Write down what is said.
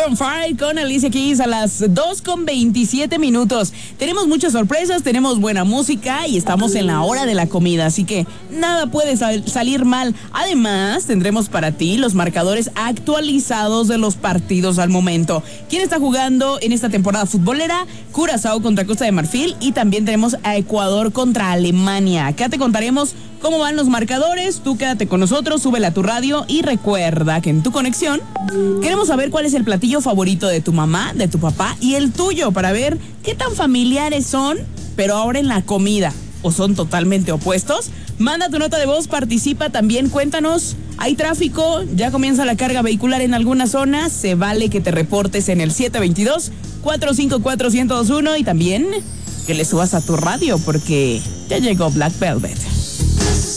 Maroon 5 con Alicia Keys a las 2:27. Tenemos muchas sorpresas, tenemos buena música y estamos en la hora de la comida, así que nada puede salir mal. Además, tendremos para ti los marcadores actualizados de los partidos al momento. ¿Quién está jugando en esta temporada futbolera? Curazao contra Costa de Marfil y también tenemos a Ecuador contra Alemania. Acá te contaremos cómo van los marcadores. Tú quédate con nosotros, súbela a tu radio y recuerda que en tu conexión queremos saber cuál es el platillo favorito de tu mamá, de tu papá y el tuyo para ver qué tan familiares son, pero ahora en la comida, o son totalmente opuestos. Manda tu nota de voz, participa también, cuéntanos. Hay tráfico, ya comienza la carga vehicular en algunas zonas. Se vale que te reportes en el 722-454-1021 y también que le subas a tu radio porque ya llegó Black Velvet.